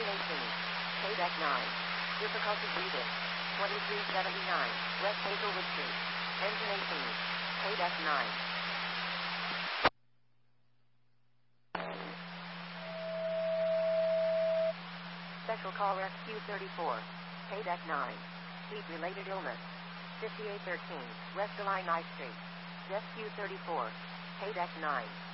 Engine 18. K-Deck 9. Difficulty breathing. 2379. West Hazelwood Street. Engine 18. K-Deck 9. Special call Rescue 34. K-Deck 9. Heat-related illness. 5813. West Illini Street. Rescue 34. K-Deck 9.